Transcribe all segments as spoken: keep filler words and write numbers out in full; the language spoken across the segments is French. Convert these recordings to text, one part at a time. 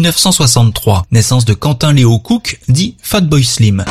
neuf cent soixante-trois, naissance de Quentin Léo Cook, dit Fatboy Slim.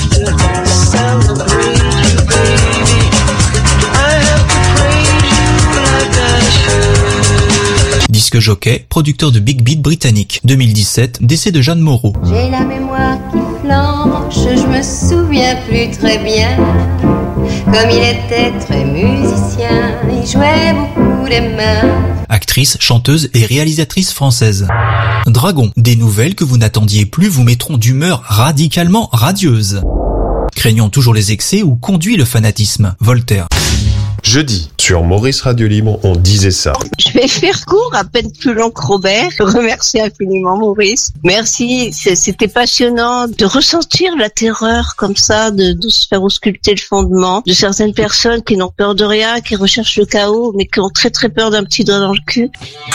Disque jockey, producteur de big beat britannique. deux mille dix-sept, décès de Jeanne Moreau. J'ai la mémoire qui flanche, je me souviens plus très bien. Comme il était très musicien, il jouait beaucoup des mains. Actrice, chanteuse et réalisatrice française. Dragon, des nouvelles que vous n'attendiez plus vous mettront d'humeur radicalement radieuse. Craignant toujours les excès ou conduit le fanatisme. Voltaire. Jeudi, sur Maurice Radio Libre, on disait ça. Je vais faire court, à peine plus long que Robert. Je remercie infiniment Maurice. Merci, c'était passionnant de ressentir la terreur comme ça, de, de se faire ausculter le fondement de certaines personnes qui n'ont peur de rien, qui recherchent le chaos, mais qui ont très très peur d'un petit doigt dans le cul.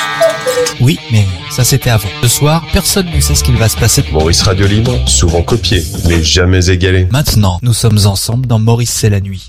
Oui, mais ça c'était avant. Ce soir, personne ne sait ce qu'il va se passer. Maurice Radio Libre, souvent copié, mais jamais égalé. Maintenant, nous sommes ensemble dans Maurice c'est la nuit.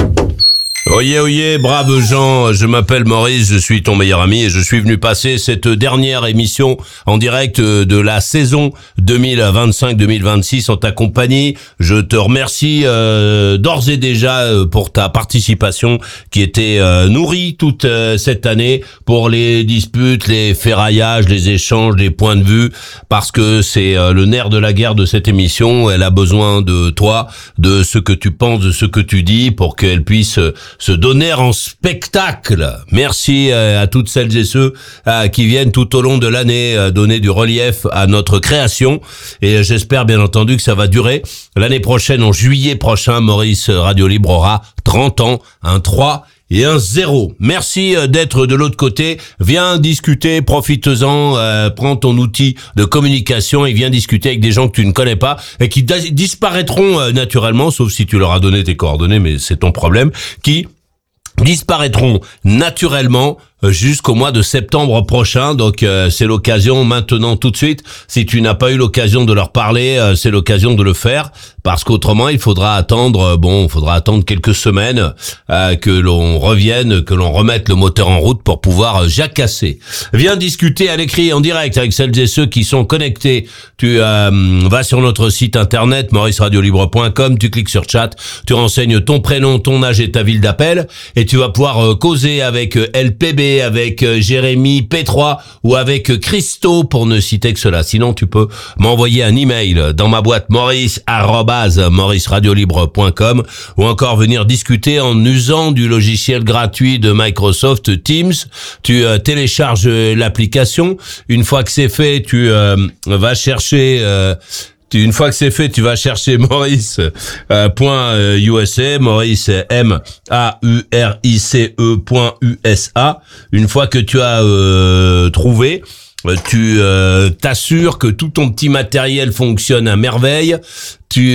Oyez, oyez, braves gens, je m'appelle Maurice, je suis ton meilleur ami et je suis venu passer cette dernière émission en direct de la saison deux mille vingt-cinq deux mille vingt-six en ta compagnie. Je te remercie euh, d'ores et déjà pour ta participation qui était euh, nourrie toute euh, cette année pour les disputes, les ferraillages, les échanges, les points de vue, parce que c'est euh, le nerf de la guerre de cette émission. Elle a besoin de toi, de ce que tu penses, de ce que tu dis pour qu'elle puisse euh, se donner en spectacle. Merci à toutes celles et ceux qui viennent tout au long de l'année donner du relief à notre création et j'espère bien entendu que ça va durer. L'année prochaine, en juillet prochain, Maurice Radio Libre aura trente ans, un trois et un zéro. Merci d'être de l'autre côté. Viens discuter, profite-en, euh, prends ton outil de communication et viens discuter avec des gens que tu ne connais pas et qui da- disparaîtront euh, naturellement, sauf si tu leur as donné tes coordonnées, mais c'est ton problème, qui disparaîtront naturellement jusqu'au mois de septembre prochain. Donc euh, c'est l'occasion maintenant tout de suite. Si tu n'as pas eu l'occasion de leur parler, euh, c'est l'occasion de le faire parce qu'autrement il faudra attendre. Bon, il faudra attendre quelques semaines euh, que l'on revienne, que l'on remette le moteur en route pour pouvoir euh, jacasser. Viens discuter à l'écrit en direct avec celles et ceux qui sont connectés. Tu euh, vas sur notre site internet maurice radio libre point com, tu cliques sur chat, tu renseignes ton prénom, ton âge et ta ville d'appel et tu vas pouvoir euh, causer avec euh, L P B, avec euh, Jérémy P trois ou avec euh, Christo pour ne citer que cela. Sinon, tu peux m'envoyer un email dans ma boîte maurice arobase maurice radio libre point com ou encore venir discuter en usant du logiciel gratuit de Microsoft Teams. Tu euh, télécharges l'application. Une fois que c'est fait, tu euh, vas chercher... Euh, Une fois que c'est fait, tu vas chercher Maurice euh, point euh, U S A, Maurice M A U R I C E point U S A. Une fois que tu as euh, trouvé, tu euh, t'assures que tout ton petit matériel fonctionne à merveille. Tu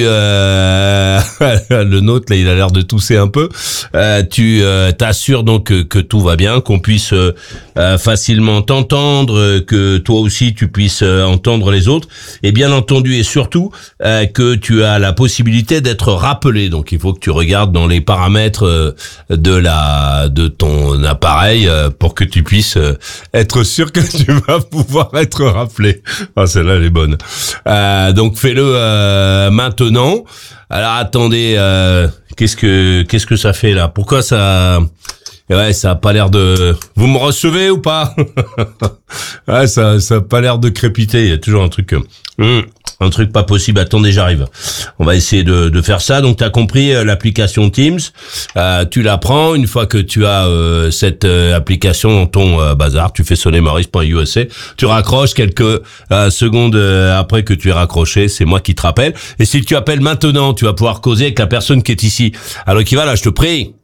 euh, le nôtre là, il a l'air de tousser un peu. Euh, tu euh, t'assures donc que, que tout va bien, qu'on puisse euh, facilement t'entendre, que toi aussi tu puisses euh, entendre les autres, et bien entendu et surtout euh, que tu as la possibilité d'être rappelé. Donc il faut que tu regardes dans les paramètres euh, de la de ton appareil euh, pour que tu puisses euh, être sûr que tu vas pouvoir être rappelé. Ah, celle-là elle est bonne. Euh, donc fais-le euh, maintenant. Alors attendez, euh, qu'est-ce que qu'est-ce que ça fait là? Pourquoi ça? Ouais, ça a pas l'air de. Vous me recevez ou pas? Ouais, ça ça a pas l'air de crépiter. Il y a toujours un truc. Hum, un truc pas possible. Attendez, j'arrive. On va essayer de de faire ça. Donc t'as compris euh, l'application Teams. Euh, tu la prends une fois que tu as euh, cette euh, application dans ton euh, bazar. Tu fais sonner maurice point U S A. Tu raccroches quelques euh, secondes euh, après que tu aies raccroché. C'est moi qui te rappelle. Et si tu appelles maintenant, tu vas pouvoir causer avec la personne qui est ici. Alors qui va là, je te prie.